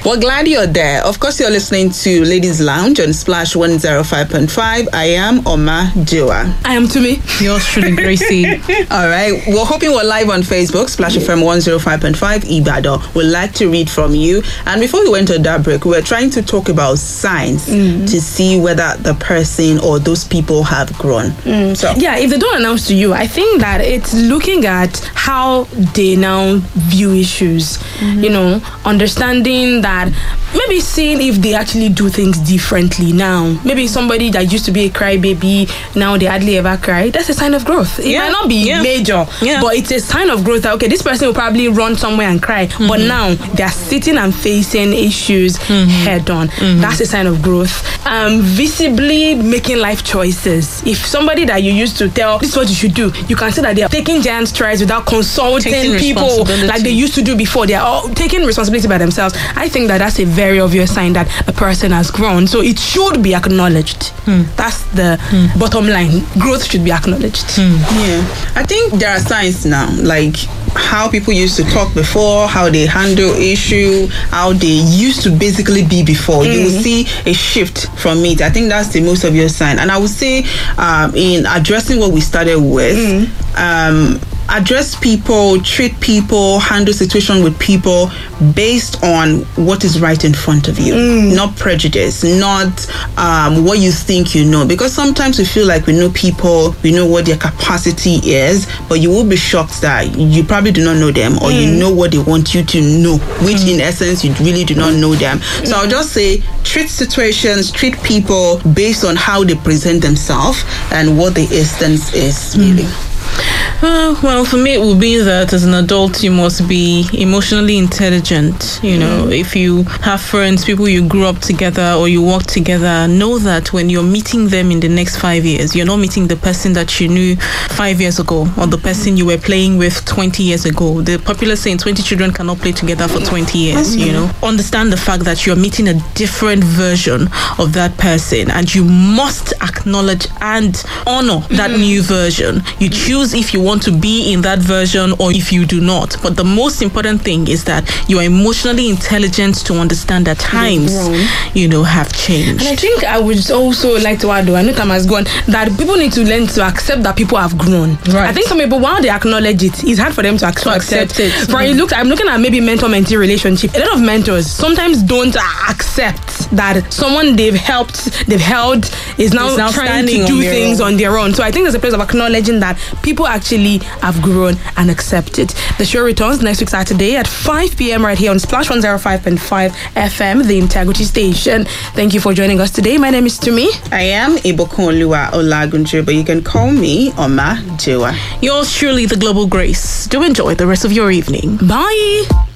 We're glad you're there. Of course, you're listening to Ladies Lounge on Splash 105.5. I am Oma Joa. I am Tumi. Yours truly, Gracie. All right. We're hoping we're live on Facebook, Splash FM 105.5 Ibadan. We'd like to read from you. And before we went to that break, we were trying to talk about signs to see whether the person or those people have grown. So yeah, if they don't announce to you, I think that it's looking at how they now view issues. You know, understanding that, maybe seeing if they actually do things differently now. Maybe somebody that used to be a crybaby, now they hardly ever cry. That's a sign of growth. It might not be major, but it's a sign of growth that, okay, this person will probably run somewhere and cry, but now they're sitting and facing issues head on. That's a sign of growth. Visibly making life choices. If somebody that you used to tell, this is what you should do, you can see that they are taking giant strides without consulting people like they used to do before. They are all taking responsibility by themselves. I think that that's a very obvious sign that a person has grown. So it should be acknowledged. That's the bottom line. Growth should be acknowledged. yeah, I think there are signs now, like how people used to talk before, how they handle issue, how they used to basically be before. You will see a shift from it. I think that's the most obvious sign. And I would say in addressing what we started with, address people, treat people, handle situation with people based on what is right in front of you, not prejudice, not what you think you know. Because sometimes we feel like we know people, we know what their capacity is, but you will be shocked that you probably do not know them, or you know what they want you to know, which in essence you really do not know them. So I'll just say, treat situations, treat people based on how they present themselves and what the essence is really. Well, for me, it would be that as an adult, you must be emotionally intelligent. You know, if you have friends, people you grew up together or you work together, know that when you're meeting them in the next 5 years, you're not meeting the person that you knew 5 years ago or the person you were playing with 20 years ago. The popular saying, 20 children cannot play together for 20 years, you know. Understand the fact that you're meeting a different version of that person, and you must acknowledge and honor that new version. You choose if you want to be in that version or if you do not. But the most important thing is that you are emotionally intelligent to understand that times, you know, have changed. And I think I would also like to add, though, I know time has gone, that people need to learn to accept that people have grown. Right. I think some people, while they acknowledge it, it's hard for them to accept it. For I'm looking at maybe mentor-mentee relationship. A lot of mentors sometimes don't accept that someone they've held is now trying to do things on their own. So I think there's a place of acknowledging that people actually have grown and accepted. The show returns next week Saturday at 5 p.m. right here on Splash 105.5 FM, the Integrity Station. Thank you for joining us today. My name is Tumi. I am Ibokunoluwa Olagunju, but you can call me Oma Joa. Yours truly, the Global Grace. Do enjoy the rest of your evening. Bye.